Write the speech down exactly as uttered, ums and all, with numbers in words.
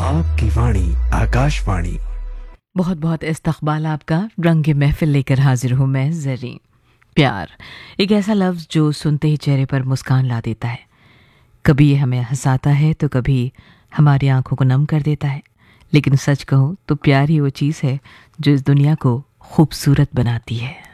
आपकी वाणी आकाशवाणी। बहुत बहुत इस्तकबाल आपका। रंग महफिल लेकर हाजिर हूँ मैं ज़रीन। प्यार एक ऐसा लफ्ज़ जो सुनते ही चेहरे पर मुस्कान ला देता है। कभी ये हमें हंसाता है तो कभी हमारी आंखों को नम कर देता है। लेकिन सच कहूँ तो प्यार ही वो चीज़ है जो इस दुनिया को खूबसूरत बनाती है।